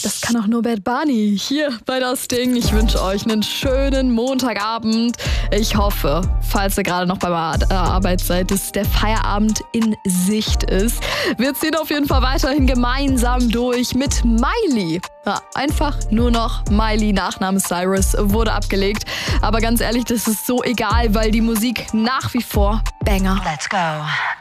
Das kann auch nur Bad Bunny hier bei Das Ding. Ich wünsche euch einen schönen Montagabend. Ich hoffe, falls ihr gerade noch bei der Arbeit seid, dass der Feierabend in Sicht ist. Wir ziehen auf jeden Fall weiterhin gemeinsam durch mit Miley. Ja, einfach nur noch Miley, Nachname Cyrus, wurde abgelegt. Aber ganz ehrlich, das ist so egal, weil die Musik nach wie vor Banger. Let's go.